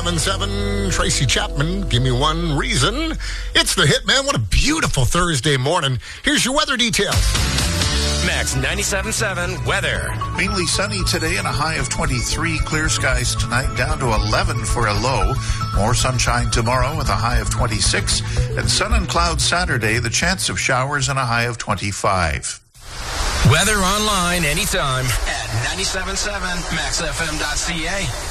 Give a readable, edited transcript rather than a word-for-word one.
7 Tracy Chapman, give me one reason. It's the hit, man. What a beautiful Thursday morning. Here's your weather details. Max 97.7 weather. Mainly sunny today and a high of 23. Clear skies tonight, down to 11 for a low. More sunshine tomorrow with a high of 26. And sun and clouds Saturday, the chance of showers and a high of 25. Weather online anytime at 97.7maxfm.ca.